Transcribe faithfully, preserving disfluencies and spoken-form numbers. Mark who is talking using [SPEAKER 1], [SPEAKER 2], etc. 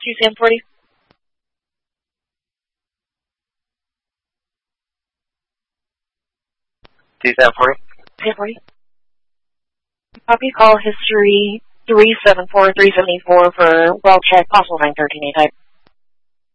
[SPEAKER 1] Two Sam forty.
[SPEAKER 2] Two Sam forty.
[SPEAKER 1] Sam forty. Copy call history three seven four three seventy four for well check possible nine thirteen A type.